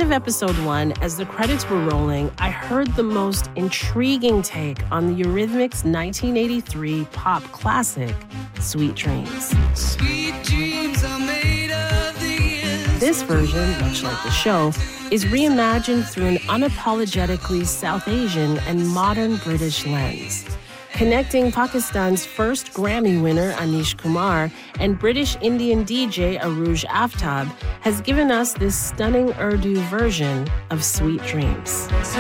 of episode 1, as the credits were rolling, I heard the most intriguing take on the Eurythmics' 1983 pop classic, Sweet Dreams. Sweet dreams are made of these. This version, much like the show, is reimagined through an unapologetically South Asian and modern British lens. Connecting Pakistan's first Grammy winner, Anish Kumar, and British Indian DJ Arooj Aftab has given us this stunning Urdu version of Sweet Dreams.